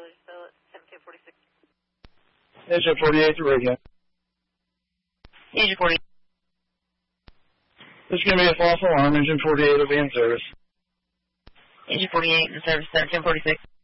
Agent 48 to radio. Agent 48. This is going to be a false alarm. Agent 48 will be in service. Agent 48 in service, 1046.